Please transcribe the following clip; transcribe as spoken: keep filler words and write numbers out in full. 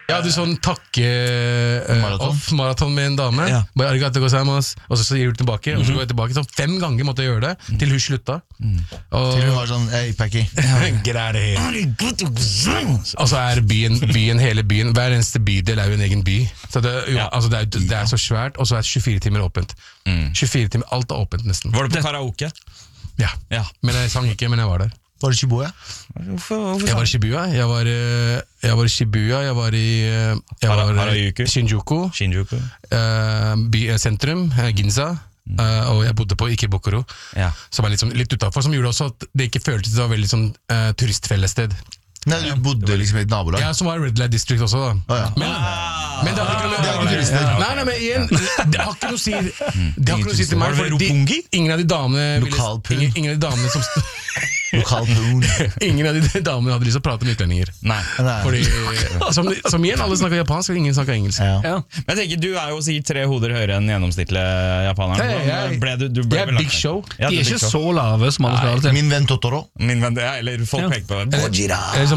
Jeg hadde sånn takke-off-maraton med en dame. Ja. Bare arigato gozaimasu. Og så sier du tilbake, og så går jeg tilbake. Sånn fem ganger måtte jeg gjøre det, til hun slutta. Og, Til hun var sånn, hey, Packy. og så er byen, byen, hele byen, hver eneste bydel er jo en egen by. Så det, jo, Ja. altså det, er, det er så svært, og så er tjuefire timer åpent. tjuefire timer, alt er åpent nesten. Var du på karaoke? Ja. Ja. Men jeg sang ikke, men jeg var der. Var det Shibuya? Hvorfor, hvorfor Jeg var i Shibuya, jeg var, eh, jeg var i Shibuya, jeg var i eh, jeg Hara- var, eh, Harajuku. Shinjuku, Shinjuku? eh, by, eh, sentrum, eh, Ginza, eh, og jeg bodde på Ikebukuro, Ja. som er litt, sånn, litt utenfor, som gjorde også at det ikke føltes det var veldig sånn eh, turistfellested. Nei, du bodde liksom i et nabolag. Ja, som var Red Light District også da. Å, ja. Men, men det har ikke noe med Det er ikke turister. Nei, nei, men igjen, det har ikke noe å si, det har ikke noe å si til meg, Var det fordi de, Roppongi? ingen av de damene ville- Lokal pun. ingen, ingen av de damene som Lokal poon. ingen av de damene hadde lyst til å prate med utlendinger. Nei. Nei. Fordi, som, som igjen, alle snakker japansk, og ingen snakker engelsk. Ja. Ja. Men jeg tenker, du er jo sikkert tre hoder høyere enn gjennomsnittlig japaner. Hey, jeg- ble du, du ble Det er belagt big med. show. Ja, De det er big ikke show. så lave som alle skal ha det til. Min venn Totoro. Min venn, ja, eller folk Ja. peker på det. Eller som